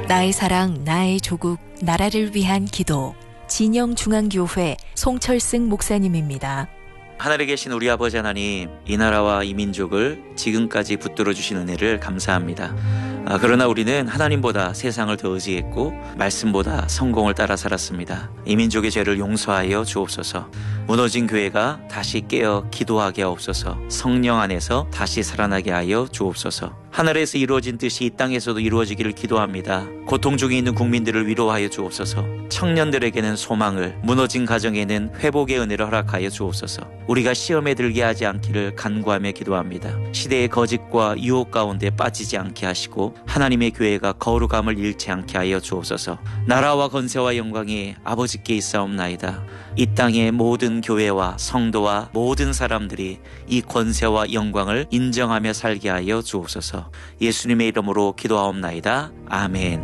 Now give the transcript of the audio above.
나의 사랑, 나의 조국, 나라를 위한 기도. 진영중앙교회 송철승 목사님입니다. 하늘에 계신 우리 아버지 하나님, 이 나라와 이 민족을 지금까지 붙들어 주신 은혜를 감사합니다. 그러나 우리는 하나님보다 세상을 더 의지했고 말씀보다 성공을 따라 살았습니다. 이 민족의 죄를 용서하여 주옵소서. 무너진 교회가 다시 깨어 기도하게 하옵소서. 성령 안에서 다시 살아나게 하여 주옵소서. 하늘에서 이루어진 뜻이 이 땅에서도 이루어지기를 기도합니다. 고통 중에 있는 국민들을 위로하여 주옵소서. 청년들에게는 소망을, 무너진 가정에는 회복의 은혜를 허락하여 주옵소서. 우리가 시험에 들게 하지 않기를 간구하며 기도합니다. 시대의 거짓과 유혹 가운데 빠지지 않게 하시고 하나님의 교회가 거룩함을 잃지 않게 하여 주옵소서. 나라와 건세와 영광이 아버지께 있사옵나이다. 이 땅의 모든 교회와 성도와 모든 사람들이 이 권세와 영광을 인정하며 살게 하여 주옵소서. 예수님의 이름으로 기도하옵나이다. 아멘.